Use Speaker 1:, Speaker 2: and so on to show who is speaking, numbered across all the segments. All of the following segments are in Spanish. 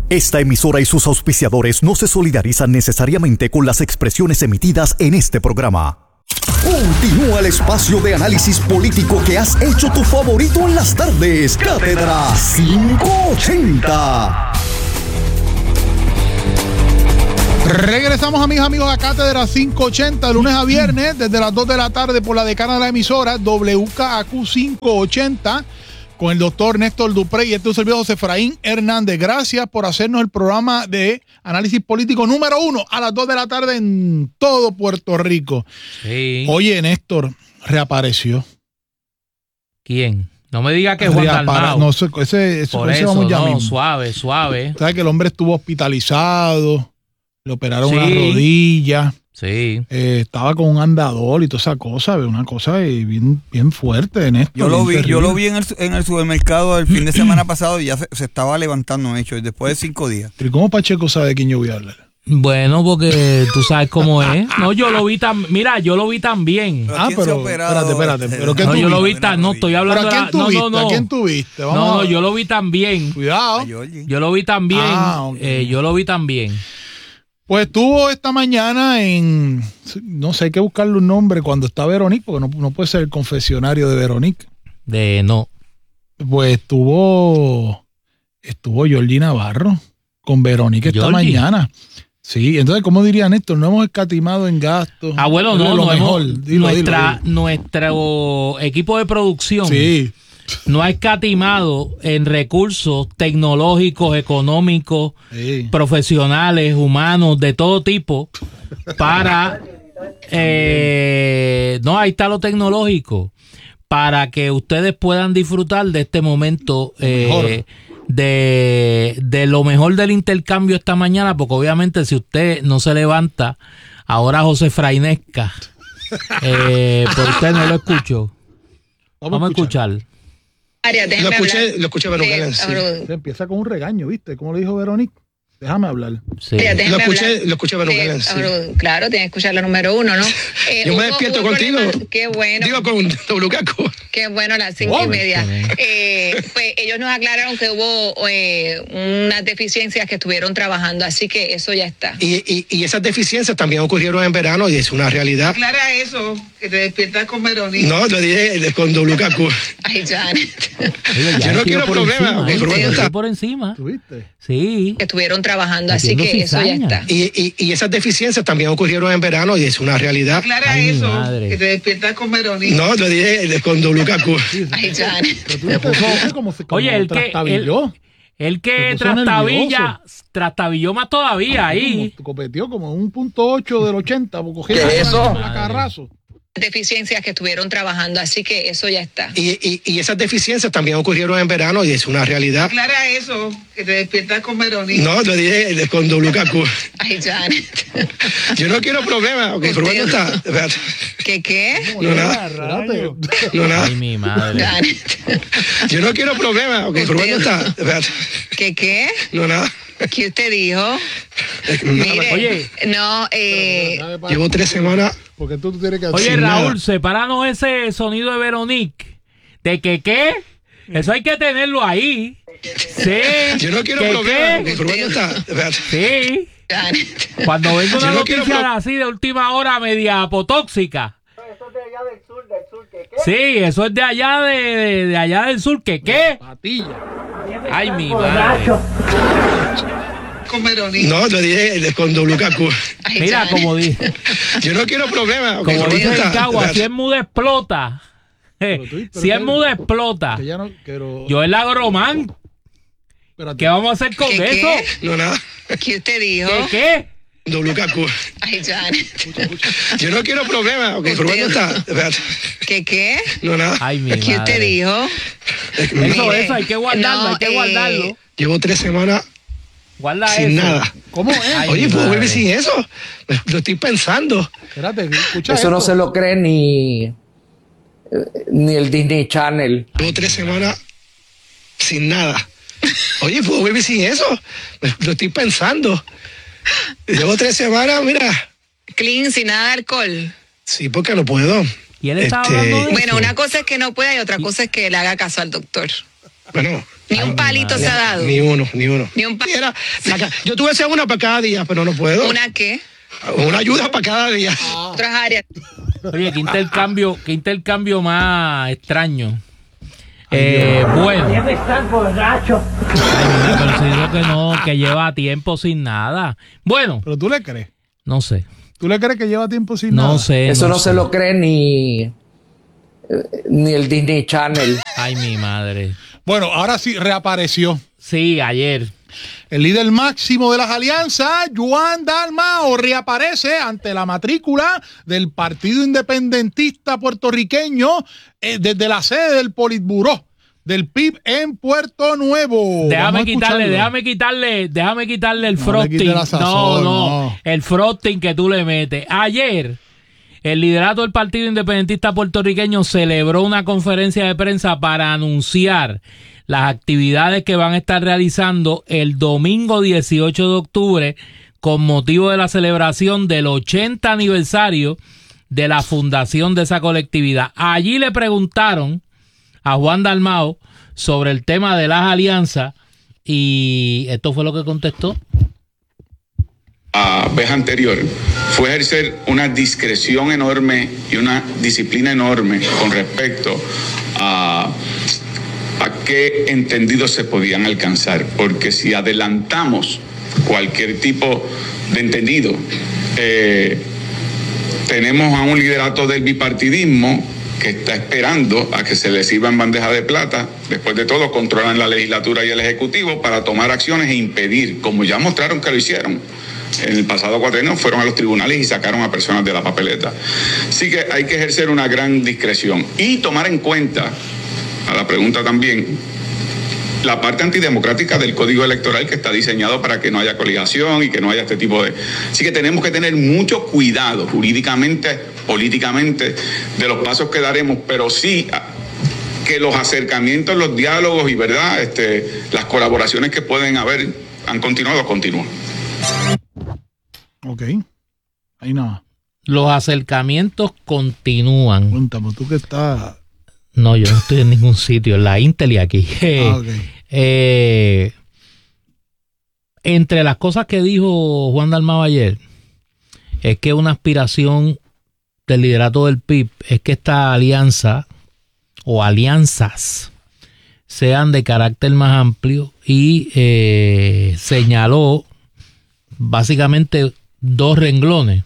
Speaker 1: Esta emisora y sus auspiciadores no se solidarizan necesariamente con las expresiones emitidas en este programa. Continúa el espacio de análisis político que has hecho tu favorito en las tardes. Cátedra 580.
Speaker 2: Regresamos, amigos, a Cátedra 580, lunes a viernes, desde las 2 de la tarde por la decana de la emisora, WKAQ 580, con el doctor Néstor Duprey y este es el servidor José Efraín Hernández. Gracias por hacernos el programa de análisis político número 1 a las 2 de la tarde en todo Puerto Rico.
Speaker 3: Sí.
Speaker 2: Oye, Néstor, reapareció.
Speaker 3: ¿Quién? No me diga que es Juan Dalmau.
Speaker 2: No, ese
Speaker 3: por eso,
Speaker 2: vamos ya
Speaker 3: no,
Speaker 2: mismo.
Speaker 3: suave.
Speaker 2: Sabes que el hombre estuvo hospitalizado, le operaron una rodilla.
Speaker 3: Sí.
Speaker 2: Estaba con un andador y toda esa cosa, una cosa bien fuerte, Néstor.
Speaker 4: Yo lo vi en el supermercado el fin de semana pasado y ya se estaba levantando, hecho, después de 5 días.
Speaker 2: ¿Y cómo Pacheco sabe de quién yo voy a hablar?
Speaker 3: Bueno, porque tú sabes cómo es. No, yo lo vi también. Mira, yo lo vi también.
Speaker 2: Pero espérate. ¿Pero qué
Speaker 3: no,
Speaker 2: tú
Speaker 3: yo lo vi
Speaker 2: viste?
Speaker 3: no estoy hablando
Speaker 2: ¿Pero a quién tú viste? ¿A quién tú viste?
Speaker 3: No, yo lo vi también.
Speaker 2: Cuidado.
Speaker 3: Yo lo vi también. Okay. Yo lo vi también.
Speaker 2: Pues estuvo esta mañana en, no sé, hay que buscarle un nombre cuando está Veronique, porque no puede ser el confesionario de Veronique.
Speaker 3: No.
Speaker 2: Pues estuvo Georgie Navarro con Veronique esta mañana. Sí, entonces, ¿cómo diría Néstor? No hemos escatimado en gastos.
Speaker 3: Bueno,
Speaker 2: Dilo.
Speaker 3: Nuestro equipo de producción.
Speaker 2: Sí.
Speaker 3: No ha escatimado en recursos tecnológicos, económicos, profesionales, humanos, de todo tipo, para... ahí está lo tecnológico, para que ustedes puedan disfrutar de este momento, de lo mejor del intercambio esta mañana, porque obviamente si usted no se levanta, ahora José Frainesca, por usted no lo escuchó. Vamos a escuchar.
Speaker 2: Lo escuché Verónica. Sí. Empieza con un regaño, ¿viste? ¿Cómo le dijo Verónica? Déjame hablar.
Speaker 3: Sí.
Speaker 2: Lo escuché Verónica. Sí.
Speaker 5: Claro, tienes que escuchar la número 1, ¿no?
Speaker 2: Yo me despierto contigo.
Speaker 5: Qué bueno.
Speaker 2: Digo con WKAQ.
Speaker 5: Qué bueno, a las 5:30. Pues ellos nos aclararon que hubo unas deficiencias que estuvieron trabajando, así que eso ya está.
Speaker 6: Y esas deficiencias también ocurrieron en verano y es una realidad.
Speaker 5: Aclara eso, que te despiertas con Verónica.
Speaker 6: No, lo dije con WKAQ.
Speaker 5: Ay, Janet.
Speaker 6: Yo no quiero problemas.
Speaker 3: Estoy por encima.
Speaker 2: ¿Tuviste?
Speaker 3: Sí.
Speaker 5: Que estuvieron trabajando, así que eso ya está.
Speaker 6: Y esas deficiencias también ocurrieron en verano y es una realidad.
Speaker 5: Aclara eso, que te despiertas con Verónica.
Speaker 6: No, lo dije con WKAQ.
Speaker 5: Ay, Janet.
Speaker 3: Oye, el que trastabilló más todavía ahí.
Speaker 2: Competió como un 1.8 del 80.
Speaker 6: ¿Qué es eso?
Speaker 5: Deficiencias que estuvieron trabajando, así que eso ya está.
Speaker 6: Y esas deficiencias también ocurrieron en verano y es una realidad.
Speaker 5: Aclara eso, que te despiertas con Verónica.
Speaker 6: No, lo dije con WKAQ.
Speaker 5: Ay, Janet.
Speaker 6: Yo no quiero problemas. Okay, ¿por dónde está?
Speaker 5: ¿Qué?
Speaker 6: No, nada. No, nada.
Speaker 3: Ay, mi madre.
Speaker 5: Janet.
Speaker 6: Yo no quiero problemas. Okay, ¿por dónde está?
Speaker 5: ¿Qué?
Speaker 6: No, nada.
Speaker 5: ¿Qué usted dijo? Mire,
Speaker 3: oye,
Speaker 5: no,
Speaker 6: llevo 3 semanas.
Speaker 2: Porque tú tienes que hacer.
Speaker 3: Oye, Raúl, sepáranos ese sonido de Veronique. ¿De qué? Eso hay que tenerlo ahí. Sí.
Speaker 6: Yo no quiero problemas. Okay, ¿por dónde está?
Speaker 3: Sí. Cuando venga una noticia así de última hora media apotóxica.
Speaker 7: Eso es de allá del sur, ¿qué?
Speaker 3: Sí, eso es de allá de allá del sur, ¿qué?
Speaker 2: Patilla.
Speaker 3: Ay, mi madre.
Speaker 5: Con Verónica.
Speaker 6: No, lo dije con WKAQ.
Speaker 3: Mira, como dije.
Speaker 6: Yo no quiero problemas. Okay,
Speaker 3: como dice en Cagua, si es muda explota. Si es muda explota. Yo el agromán. ¿Qué vamos a hacer con eso?
Speaker 6: No, nada.
Speaker 5: ¿Qué usted dijo?
Speaker 3: ¿Qué?
Speaker 6: WKAQ.
Speaker 5: Ay, Janet.
Speaker 6: Yo no quiero problemas. Okay, ¿por dónde está?
Speaker 5: ¿Qué?
Speaker 6: No, nada.
Speaker 3: Ay, mi madre.
Speaker 5: ¿Qué usted dijo?
Speaker 3: Eso, hay que guardarlo, hay que guardarlo.
Speaker 6: Llevo 3 semanas
Speaker 3: guarda
Speaker 6: sin
Speaker 3: eso.
Speaker 6: nada.
Speaker 2: ¿Cómo es?
Speaker 3: Ay,
Speaker 6: oye, ¿puedo vivir sin eso? Lo estoy pensando.
Speaker 2: Espérate, escucha
Speaker 7: eso. No se lo cree ni el Disney Channel.
Speaker 6: Llevo 3 semanas sin nada. Oye, ¿puedo vivir sin eso? Lo estoy pensando. Llevo 3 semanas, mira.
Speaker 5: Clean, sin nada de alcohol.
Speaker 6: Sí, porque no puedo.
Speaker 3: ¿Y él está hablando de eso?
Speaker 5: Bueno, una cosa es que no pueda y otra cosa es que le haga caso al doctor.
Speaker 6: Bueno.
Speaker 5: Ni un palito se ha dado.
Speaker 6: Ni uno.
Speaker 5: Ni un palito.
Speaker 6: Yo tuve esa una para cada día, pero no puedo.
Speaker 5: ¿Una qué?
Speaker 6: Una ayuda para cada día.
Speaker 5: Otras áreas.
Speaker 3: Oye, qué intercambio más extraño. Bueno.
Speaker 7: Debe estar borracho.
Speaker 3: Ay, pero si digo que no, que lleva tiempo sin nada. Bueno.
Speaker 2: ¿Pero tú le crees?
Speaker 3: No sé.
Speaker 2: ¿Tú le crees que lleva tiempo sin nada?
Speaker 3: No sé.
Speaker 7: Eso no se lo cree ni el Disney Channel.
Speaker 3: Ay, mi madre.
Speaker 2: Bueno, ahora sí, reapareció.
Speaker 3: Sí, ayer.
Speaker 2: El líder máximo de las alianzas, Juan Dalmau, reaparece ante la matrícula del Partido Independentista Puertorriqueño desde la sede del Politburó del PIB en Puerto Nuevo.
Speaker 3: Déjame quitarle el frosting. No, el frosting que tú le metes. Ayer, el liderato del Partido Independentista Puertorriqueño celebró una conferencia de prensa para anunciar las actividades que van a estar realizando el domingo 18 de octubre con motivo de la celebración del 80 aniversario de la fundación de esa colectividad. Allí le preguntaron a Juan Dalmau sobre el tema de las alianzas y esto fue lo que contestó.
Speaker 8: A vez anterior fue ejercer una discreción enorme y una disciplina enorme con respecto a qué entendidos se podían alcanzar, porque si adelantamos cualquier tipo de entendido, tenemos a un liderato del bipartidismo que está esperando a que se le sirva en bandeja de plata. Después de todo, controlan la legislatura y el ejecutivo para tomar acciones e impedir, como ya mostraron que lo hicieron. En el pasado cuatrienio fueron a los tribunales y sacaron a personas de la papeleta. Así que hay que ejercer una gran discreción y tomar en cuenta, a la pregunta también, la parte antidemocrática del Código Electoral que está diseñado para que no haya coligación y que no haya este tipo de... Así que tenemos que tener mucho cuidado jurídicamente, políticamente, de los pasos que daremos, pero sí que los acercamientos, los diálogos y, ¿verdad?, las colaboraciones que pueden haber han continuado, continúan.
Speaker 2: Ok, ahí nada.
Speaker 3: Los acercamientos continúan.
Speaker 2: Cuéntame, tú que estás...
Speaker 3: No, yo no estoy en ningún sitio, en la Intel y aquí.
Speaker 2: Okay.
Speaker 3: Entre las cosas que dijo Juan Dalmau ayer, es que una aspiración del liderato del PIB es que esta alianza o alianzas sean de carácter más amplio y señaló básicamente dos renglones.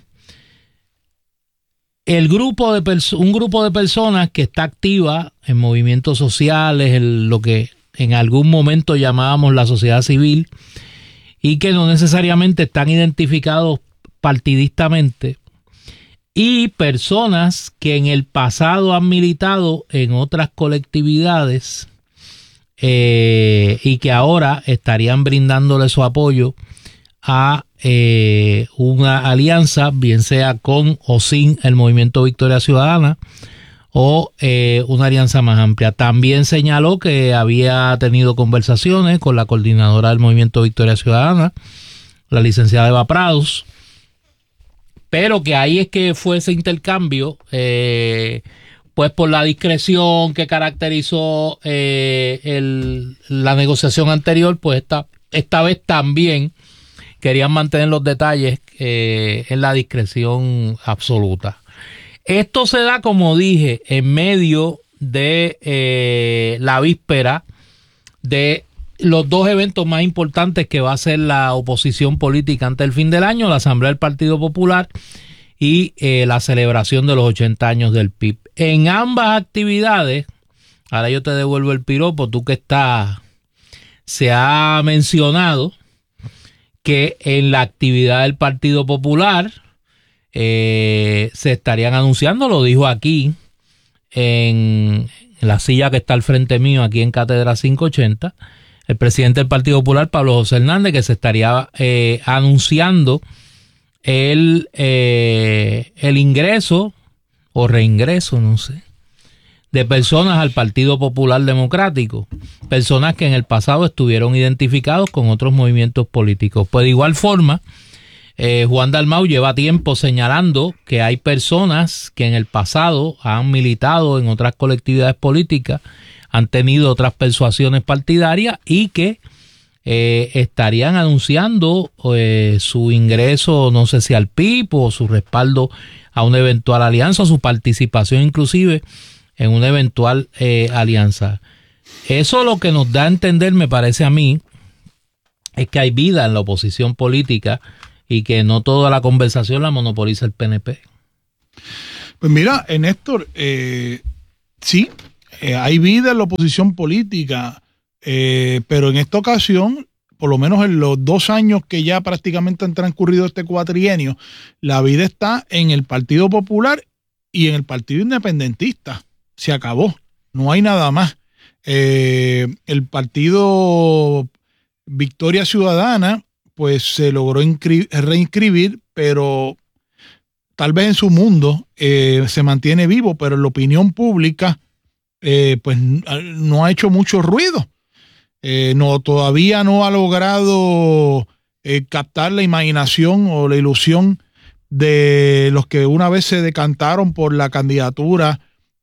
Speaker 3: Un grupo de personas que está activa en movimientos sociales, en lo que en algún momento llamábamos la sociedad civil, y que no necesariamente están identificados partidistamente, y personas que en el pasado han militado en otras colectividades y que ahora estarían brindándole su apoyo a una alianza, bien sea con o sin el Movimiento Victoria Ciudadana o una alianza más amplia. También señaló que había tenido conversaciones con la coordinadora del Movimiento Victoria Ciudadana, la licenciada Eva Prados, pero que ahí es que fue ese intercambio, pues por la discreción que caracterizó la negociación anterior, pues esta vez también querían mantener los detalles en la discreción absoluta. Esto se da, como dije, en medio de la víspera de los dos eventos más importantes que va a ser la oposición política ante el fin del año, la Asamblea del Partido Popular y la celebración de los 80 años del PIB. En ambas actividades, ahora yo te devuelvo el piropo, tú que estás, se ha mencionado que en la actividad del Partido Popular se estarían anunciando, lo dijo aquí en la silla que está al frente mío aquí en Cátedra 580, el presidente del Partido Popular, Pablo José Hernández, que se estaría anunciando el ingreso o reingreso, no sé, de personas al Partido Popular Democrático, personas que en el pasado estuvieron identificados con otros movimientos políticos. Pues de igual forma, Juan Dalmau lleva tiempo señalando que hay personas que en el pasado han militado en otras colectividades políticas, han tenido otras persuasiones partidarias y que estarían anunciando su ingreso, no sé si al PIB o su respaldo a una eventual alianza, o su participación inclusive en una eventual alianza. Eso lo que nos da a entender, me parece a mí, es que hay vida en la oposición política y que no toda la conversación la monopoliza el PNP.
Speaker 2: Pues mira, Néstor, sí, hay vida en la oposición política, pero en esta ocasión, por lo menos en los 2 años que ya prácticamente han transcurrido este cuatrienio, la vida está en el Partido Popular y en el Partido Independentista. Se acabó, no hay nada más. El Partido Victoria Ciudadana pues se logró reinscribir, pero tal vez en su mundo se mantiene vivo, pero en la opinión pública pues no ha hecho mucho ruido. Todavía no ha logrado captar la imaginación o la ilusión de los que una vez se decantaron por la candidatura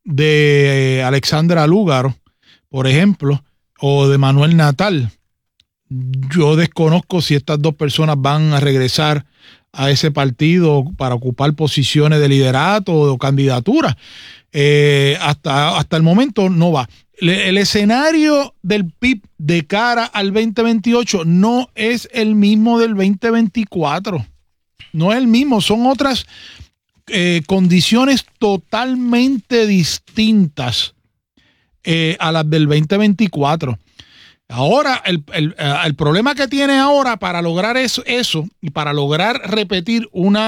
Speaker 2: de Alexandra Lúgaro, por ejemplo, o de Manuel Natal. Yo desconozco si estas 2 personas van a regresar a ese partido para ocupar posiciones de liderato o de candidatura. Hasta el momento no va. El escenario del PIB de cara al 2028 no es el mismo del 2024. No es el mismo, son otras condiciones totalmente distintas a las del 2024. Ahora, el problema que tiene ahora para lograr eso y para lograr repetir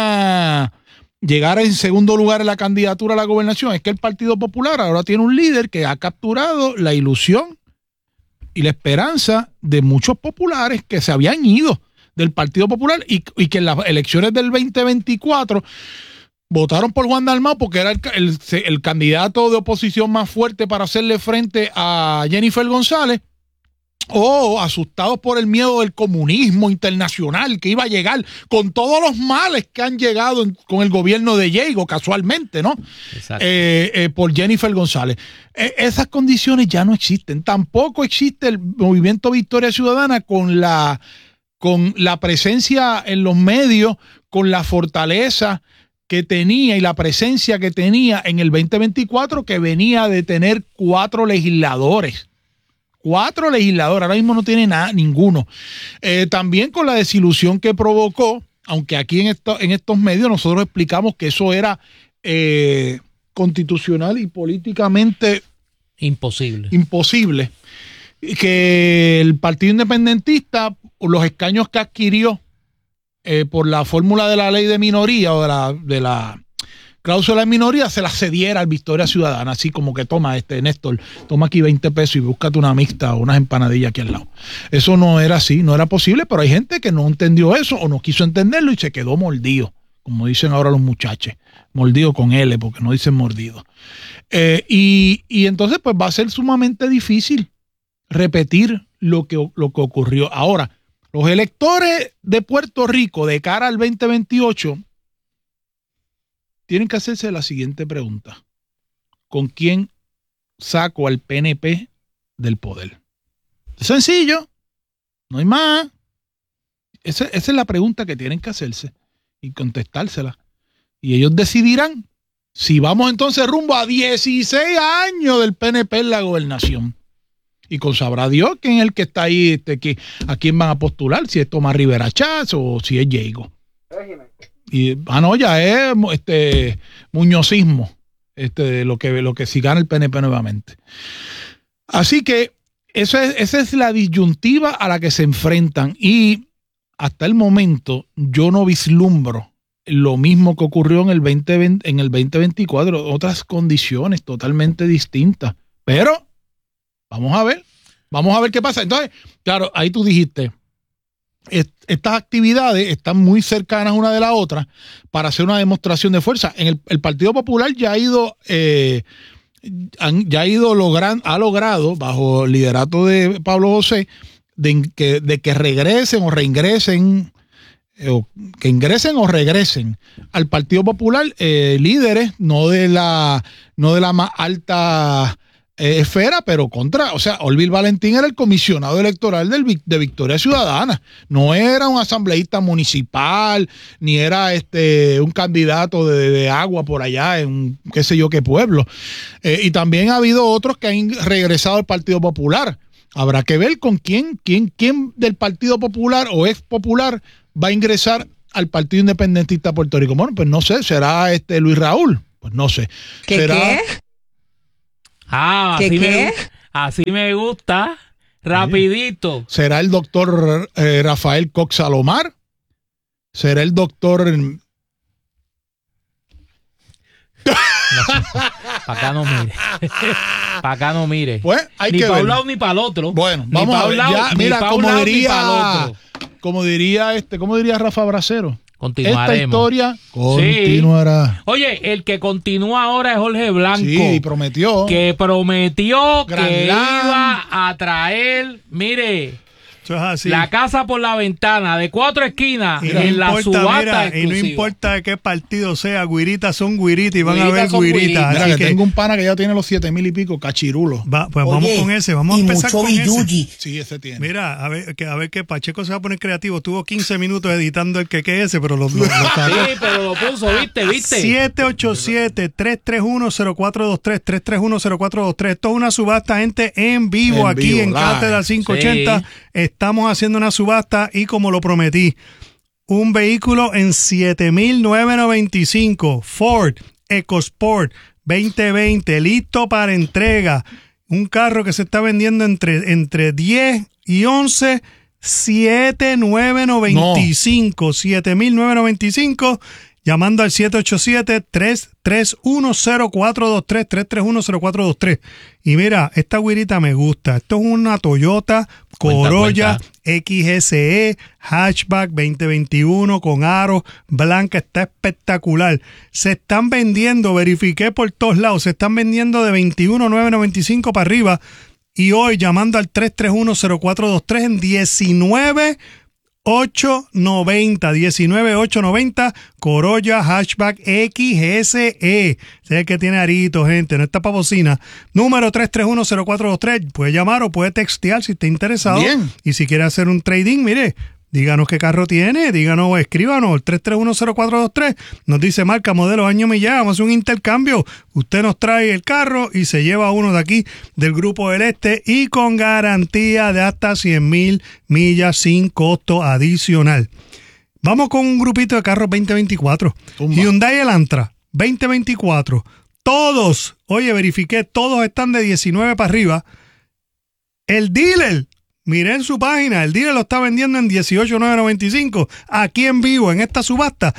Speaker 2: llegar en segundo lugar en la candidatura a la gobernación, es que el Partido Popular ahora tiene un líder que ha capturado la ilusión y la esperanza de muchos populares que se habían ido del Partido Popular y que en las elecciones del 2024 votaron por Juan Dalmau porque era el candidato de oposición más fuerte para hacerle frente a Jennifer González, o asustados por el miedo del comunismo internacional que iba a llegar con todos los males que han llegado con el gobierno de Diego, casualmente, ¿no? Por Jennifer González. Esas condiciones ya no existen. Tampoco existe el movimiento Victoria Ciudadana con la presencia en los medios, con la fortaleza que tenía y la presencia que tenía en el 2024, que venía de tener 4 legisladores. 4 legisladores, ahora mismo no tiene ninguno. También con la desilusión que provocó, aunque aquí en estos medios nosotros explicamos que eso era constitucional y políticamente imposible, que el Partido Independentista, los escaños que adquirió por la fórmula de la ley de minoría o de la cláusula de minoría, se la cediera al Victoria Ciudadana, así como que toma Néstor, toma aquí 20 pesos y búscate una mixta o unas empanadillas aquí al lado. Eso no era así, no era posible, pero hay gente que no entendió eso o no quiso entenderlo y se quedó mordido, como dicen ahora los muchachos, mordido con L, porque no dicen mordido. Y entonces pues va a ser sumamente difícil repetir lo que ocurrió. Ahora, los electores de Puerto Rico de cara al 2028 tienen que hacerse la siguiente pregunta: ¿con quién saco al PNP del poder? Es sencillo, no hay más. Esa es la pregunta que tienen que hacerse y contestársela. Y ellos decidirán si vamos entonces rumbo a 16 años del PNP en la gobernación. Y con sabrá Dios quién es el que está ahí, a quién van a postular, si es Tomás Rivera Chats o si es Diego. Y ya es muñozismo, lo que si gana el PNP nuevamente. Así que esa es la disyuntiva a la que se enfrentan, y hasta el momento yo no vislumbro lo mismo que ocurrió en el 2024, otras condiciones totalmente distintas. Pero vamos a ver qué pasa. Entonces, claro, ahí tú dijiste, estas actividades están muy cercanas una de la otra para hacer una demostración de fuerza. En el Partido Popular ya ha logrado, bajo el liderato de Pablo José, de que regresen o reingresen, o que ingresen o regresen al Partido Popular líderes, no de la más alta esfera, pero o sea, Orville Valentín era el comisionado electoral de Victoria Ciudadana, no era un asambleísta municipal, ni era un candidato de agua por allá en qué sé yo qué pueblo. Y también ha habido otros que han regresado al Partido Popular. Habrá que ver con quién del Partido Popular o ex popular va a ingresar al Partido Independentista de Puerto Rico. Bueno, pues no sé, será Luis Raúl, pues no sé.
Speaker 9: ¿Qué?
Speaker 3: Así me gusta, rapidito.
Speaker 2: ¿Será el doctor Rafael Cox Salomar? ¿Será el doctor...
Speaker 3: Para acá no mire. Para acá no mire.
Speaker 2: Pues hay
Speaker 3: ni
Speaker 2: que
Speaker 3: para
Speaker 2: ver.
Speaker 3: un lado ni para el otro.
Speaker 2: Bueno, vamos a ver. Mira, como diría Rafa Bracero, esta historia continuará.
Speaker 3: Sí. Oye, el que continúa ahora es Jorge Blanco.
Speaker 2: Sí, prometió.
Speaker 3: Que prometió que iba a traer, mire, la casa por la ventana de 4 esquinas en la subasta exclusiva.
Speaker 10: Y no importa de qué partido sea, guiritas son guiritas y van a haber guiritas.
Speaker 2: Mira, que tengo un pana que ya tiene los 7,000 y pico cachirulos.
Speaker 10: Pues vamos con ese, vamos a empezar con ese.
Speaker 2: Sí, ese tiene.
Speaker 10: Mira, a ver que Pacheco se va a poner creativo. Tuvo 15 minutos editando el que ese, pero lo
Speaker 3: sí, pero lo puso, ¿viste?
Speaker 10: 787-331-0423, 331-0423. Esto es una subasta, gente, en vivo aquí en Cátedra 580. Sí. Estamos haciendo una subasta y como lo prometí, un vehículo en $7,995, Ford EcoSport 2020, listo para entrega. Un carro que se está vendiendo entre 10 y 11, 7,995, 7,995. Llamando al 787-331-0423, 331-0423. Y mira, esta güirita me gusta. Esto es una Toyota Corolla XSE Hatchback 2021 con aros blanca. Está espectacular. Se están vendiendo, verifiqué por todos lados, se están vendiendo de 21,995 para arriba. Y hoy llamando al 331-0423 en 19,890 Corolla Hatchback XSE. Sé que tiene arito, gente, no está para bocina. Número 331-0423. Puede llamar o puede textear si está interesado. Bien. Y si quiere hacer un trading, mire, díganos qué carro tiene, díganos o escríbanos el 331-0423. Nos dice marca, modelo, año, millaje. Vamos a hacer un intercambio. Usted nos trae el carro y se lleva uno de aquí del Grupo del Este y con garantía de hasta 100,000 millas sin costo adicional. Vamos con un grupito de carros 2024. Hyundai Elantra 2024. Todos, oye, verifiqué, todos están de 19 para arriba. El dealer, miré en su página, el dealer lo está vendiendo en 18,995. Aquí en vivo, en esta subasta,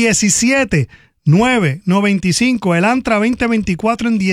Speaker 10: 17,995. El Antra 2024 en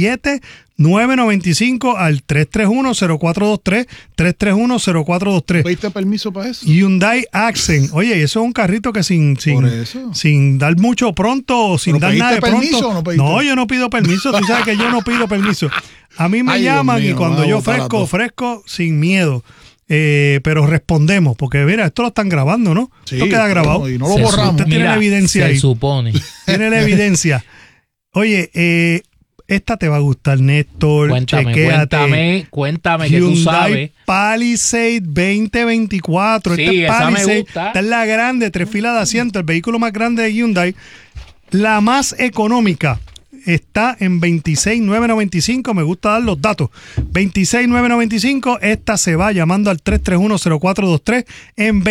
Speaker 10: 17,995 al 331-0423, 331-0423.
Speaker 2: ¿Pediste permiso para eso?
Speaker 10: Hyundai Accent. Oye, eso es un carrito que sin dar mucho pronto, sin dar nada de pronto. ¿O no pediste? No, yo no pido permiso. Tú sabes que yo no pido permiso. A mí me llaman y cuando yo ofrezco sin miedo. Pero respondemos, porque mira, esto lo están grabando, ¿no? Sí, esto queda grabado.
Speaker 2: Y no lo borramos.
Speaker 10: Usted tiene la evidencia ahí.
Speaker 3: Se supone.
Speaker 10: Tiene la evidencia. Oye, esta te va a gustar, Néstor.
Speaker 3: Cuéntame
Speaker 10: Hyundai
Speaker 3: que tú sabes.
Speaker 10: Palisade 2024.
Speaker 3: Sí,
Speaker 10: este
Speaker 3: esa
Speaker 10: Palisade,
Speaker 3: me gusta.
Speaker 10: esta es la grande, 3 filas de asiento, el vehículo más grande de Hyundai. La más económica está en 26,995. Me gusta dar los datos. 26,995. Esta se va llamando al 331-0423 en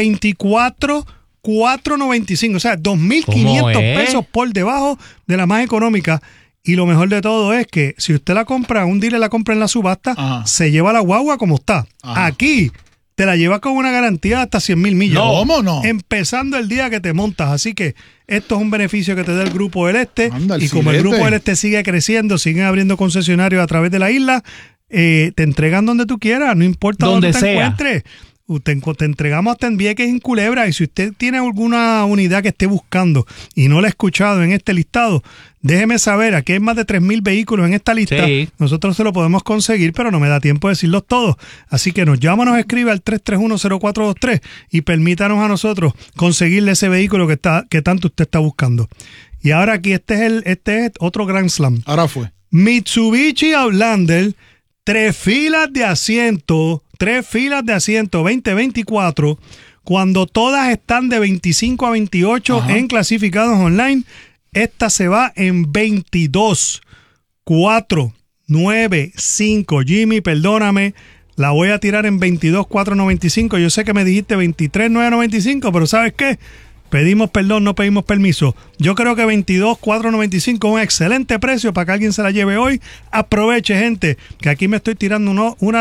Speaker 10: 24,495. O sea, 2,500 pesos por debajo de la más económica. Y lo mejor de todo es que si usted la compra, un dealer la compra en la subasta, se lleva la guagua como está. Aquí te la llevas con una garantía de hasta 100,000 millas.
Speaker 2: No, ¿cómo no?
Speaker 10: Empezando el día que te montas. Así que esto es un beneficio que te da el Grupo del Este.
Speaker 2: Anda,
Speaker 10: y como el Grupo del Este sigue creciendo, siguen abriendo concesionarios a través de la isla, te entregan donde tú quieras, no importa dónde te encuentres. Te entregamos hasta en Vieques, en Culebra. Y si usted tiene alguna unidad que esté buscando y no la ha escuchado en este listado, déjeme saber. Aquí hay más de 3,000 vehículos en esta lista. Sí. Nosotros se lo podemos conseguir, pero no me da tiempo de decirlos todos. Así que nos escribe al 331-0423 y permítanos a nosotros conseguirle ese vehículo que tanto usted está buscando. Y ahora aquí este es otro Grand Slam.
Speaker 2: Ahora fue.
Speaker 10: Mitsubishi Outlander 3 filas de asiento 2024, cuando todas están de 25 a 28 en clasificados online, esta se va en 22, 4, 9, 5. Jimmy, perdóname, la voy a tirar en 22,495. Yo sé que me dijiste 23,995, pero ¿sabes qué? Pedimos perdón, no pedimos permiso. Yo creo que 22,495 es un excelente precio para que alguien se la lleve hoy. Aproveche, gente, que aquí me estoy tirando una